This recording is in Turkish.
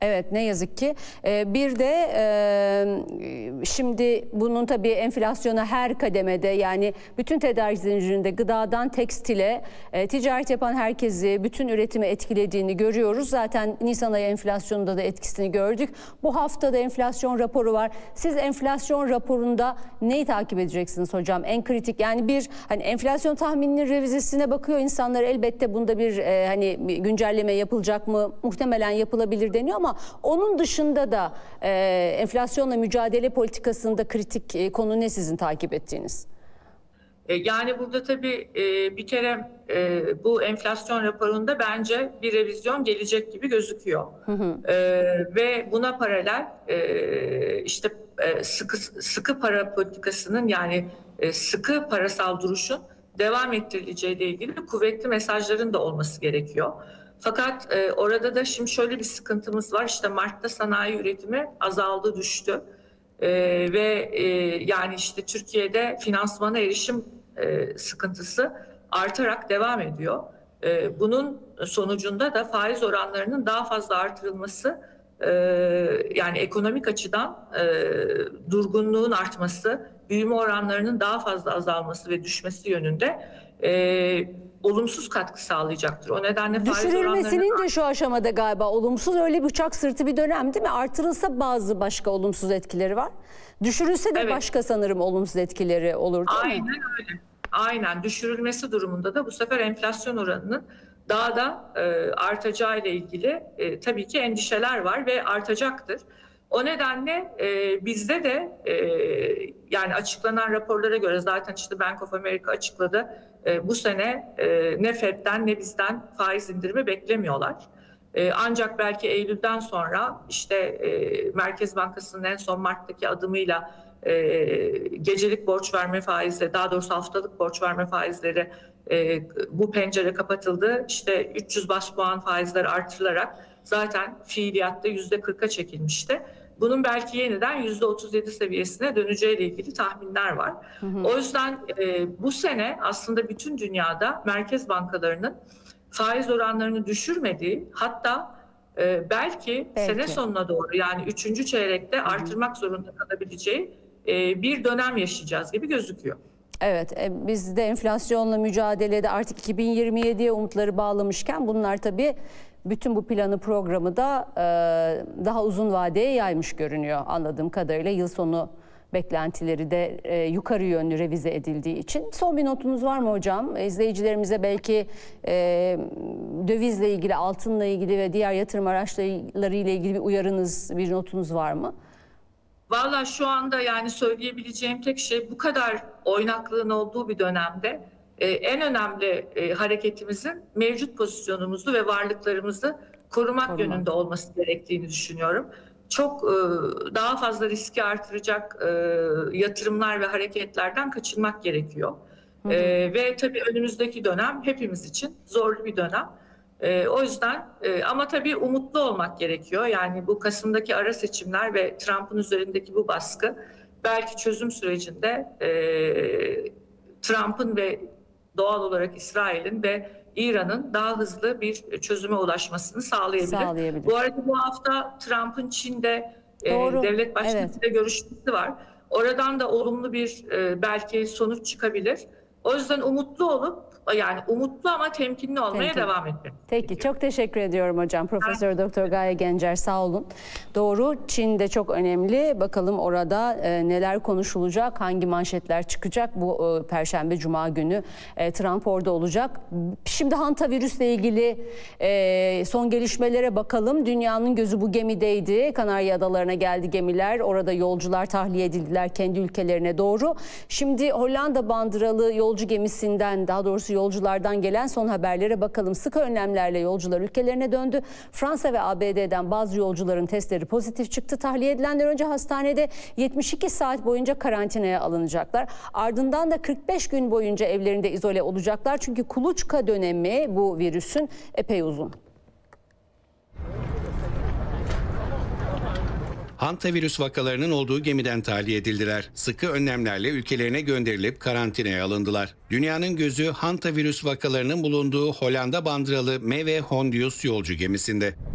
Evet, ne yazık ki. Bir de şimdi bunun tabii enflasyona her kademede, yani bütün tedarik zincirinde gıdadan tekstile ticaret yapan herkesi, bütün üretimi etkilediğini görüyoruz. Zaten Nisan ayı enflasyonunda da etkisini gördük. Bu hafta da enflasyon raporu var. Siz enflasyon raporunda neyi takip edeceksiniz hocam? En kritik, yani bir hani enflasyon tahmininin revizesine bakıyor insanlar, elbette bunda bir hani güncelleme yapılacak mı? Muhtemelen yapılabilir deniyor ama onun dışında da enflasyonla mücadele politikasında kritik konu ne sizin takip ettiğiniz? Yani burada tabii bir kere bu enflasyon raporunda bence bir revizyon gelecek gibi gözüküyor. Ve buna paralel işte sıkı para politikasının, yani sıkı parasal duruşun devam ettirileceği ile ilgili kuvvetli mesajların da olması gerekiyor. Fakat orada da şimdi şöyle bir sıkıntımız var. İşte Mart'ta sanayi üretimi azaldı, düştü. Ve yani işte Türkiye'de finansmana erişim sıkıntısı artarak devam ediyor. Bunun sonucunda da faiz oranlarının daha fazla artırılması, yani ekonomik açıdan durgunluğun artması, büyüme oranlarının daha fazla azalması ve düşmesi yönünde olumsuz katkı sağlayacaktır. O nedenle düşürülmesinin de şu aşamada galiba olumsuz, öyle bıçak sırtı bir dönem değil mi? Artırılsa bazı başka olumsuz etkileri var. Düşürülse de evet, başka sanırım olumsuz etkileri olur değil mi? Aynen öyle. Aynen, düşürülmesi durumunda da bu sefer enflasyon oranının daha da artacağı ile ilgili tabii ki endişeler var ve artacaktır. O nedenle bizde de yani açıklanan raporlara göre zaten işte Bank of America açıkladı. Bu sene ne Fed'den ne bizden faiz indirimi beklemiyorlar. Ancak belki Eylül'den sonra işte Merkez Bankası'nın en son Mart'taki adımıyla gecelik borç verme faizleri, daha doğrusu haftalık borç verme faizleri, bu pencere kapatıldı. İşte 300 bas puan faizler artırılarak zaten fiiliyatta %40'a çekilmişti. Bunun belki yeniden %37 seviyesine döneceğiyle ilgili tahminler var. O yüzden bu sene aslında bütün dünyada merkez bankalarının faiz oranlarını düşürmediği, hatta belki sene sonuna doğru, yani 3. çeyrekte artırmak zorunda kalabileceği bir dönem yaşayacağız gibi gözüküyor. Evet, biz de enflasyonla mücadelede artık 2027'ye umutları bağlamışken bunlar tabii bütün bu planı, programı da daha uzun vadeye yaymış görünüyor anladığım kadarıyla. Yıl sonu beklentileri de yukarı yönlü revize edildiği için. Son bir notunuz var mı hocam? İzleyicilerimize belki dövizle ilgili, altınla ilgili ve diğer yatırım araçları ile ilgili bir uyarınız, bir notunuz var mı? Vallahi şu anda yani söyleyebileceğim tek şey, bu kadar oynaklığın olduğu bir dönemde en önemli hareketimizin mevcut pozisyonumuzu ve varlıklarımızı korumak yönünde olması gerektiğini düşünüyorum. Çok daha fazla riski artıracak yatırımlar ve hareketlerden kaçınmak gerekiyor. Ve tabii önümüzdeki dönem hepimiz için zorlu bir dönem. O yüzden ama tabii umutlu olmak gerekiyor. Yani bu Kasım'daki ara seçimler ve Trump'ın üzerindeki bu baskı belki çözüm sürecinde Trump'ın ve doğal olarak İsrail'in ve İran'ın daha hızlı bir çözüme ulaşmasını sağlayabilir. Bu arada bu hafta Trump'ın Çin'de devlet başkanıyla görüşmesi var. Oradan da olumlu bir belki sonuç çıkabilir. O yüzden umutlu olup, yani umutlu ama temkinli olmaya devam etmek. Peki, çok teşekkür ediyorum hocam. Profesör Doktor Gaye Gencer, sağ olun. Doğru, Çin de çok önemli. Bakalım orada neler konuşulacak, hangi manşetler çıkacak bu Perşembe, Cuma günü Trump orada olacak. Şimdi hantavirüsle ilgili son gelişmelere bakalım. Dünyanın gözü bu gemideydi. Kanarya Adalarına geldi gemiler. Orada yolcular tahliye edildiler kendi ülkelerine doğru. Şimdi Hollanda bandıralı yolcu gemisinden, daha doğrusu yolculardan gelen son haberlere bakalım. Sıkı önlemlerle yolcular ülkelerine döndü. Fransa ve ABD'den bazı yolcuların testleri pozitif çıktı. Tahliye edilenler önce hastanede 72 saat boyunca karantinaya alınacaklar. Ardından da 45 gün boyunca evlerinde izole olacaklar. Çünkü kuluçka dönemi bu virüsün epey uzun. Hantavirüs vakalarının olduğu gemiden tahliye edildiler. Sıkı önlemlerle ülkelerine gönderilip karantinaya alındılar. Dünyanın gözü hantavirüs vakalarının bulunduğu Hollanda bandıralı MV Hondius yolcu gemisinde.